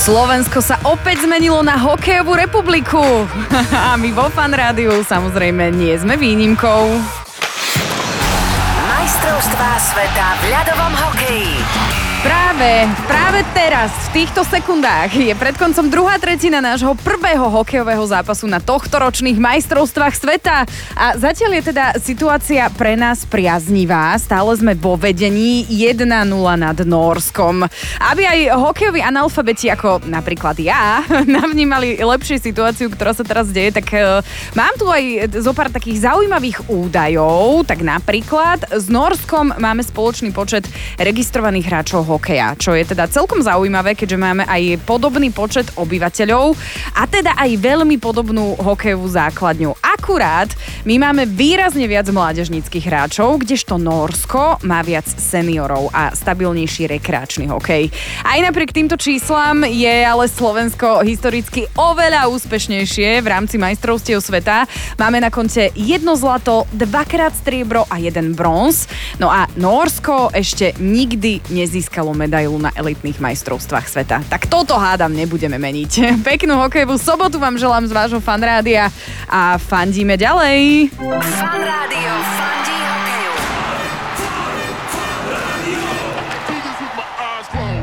Slovensko sa opäť zmenilo na hokejovú republiku. A my vo Fan Rádiu samozrejme nie sme výnimkou. Majstrovstvá sveta v ľadovom hokeji. Práve teraz, v týchto sekundách, je pred koncom druhá tretina nášho prvého hokejového zápasu na tohtoročných majstrovstvách sveta. A zatiaľ je teda situácia pre nás priaznivá. Stále sme vo vedení 1-0 nad Nórskom. Aby aj hokejoví analfabeti, ako napríklad ja, navnímali lepšiu situáciu, ktorá sa teraz deje, tak mám tu aj zo pár takých zaujímavých údajov. Tak napríklad s Nórskom máme spoločný počet registrovaných hráčov hokeja, čo je teda celkom zaujímavé, keďže máme aj podobný počet obyvateľov a teda aj veľmi podobnú hokejovú základňu. Akurát my máme výrazne viac mládežníckych hráčov, kdežto Nórsko má viac seniorov a stabilnejší rekreačný hokej. Aj napriek týmto číslam je ale Slovensko historicky oveľa úspešnejšie v rámci majstrovstiev sveta. Máme na konte 1 zlato, 2-krát striebro a 1 bronz. No a Nórsko ešte nikdy nezískalo medailu na elitných majstrovstvách sveta. Tak toto hádam nebudeme meniť. Peknú hokejovú sobotu vám želám z vášho Fan Rádia a fandíme ďalej. Fan Rádio, fandí